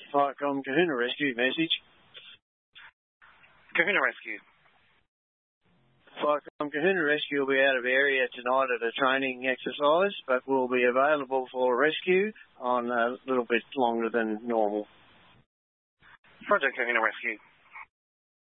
Firecom Kahuna Rescue message. Kahuna Rescue. Firecom Kahuna Rescue will be out of area tonight at a training exercise, but will be available for rescue on a little bit longer than normal. Project Kahuna Rescue.